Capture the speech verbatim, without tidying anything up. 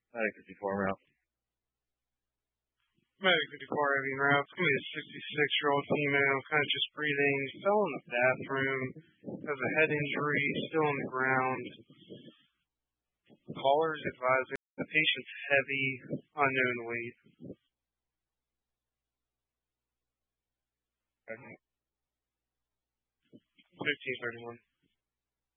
Medic fifty-four route. Medic fifty-four heavy route. It's going to be a sixty-six-year-old female, kind of just breathing, fell in the bathroom, has a head injury, still on the ground. Callers advising the patient's heavy, unknown weight. fifteen thirty-one.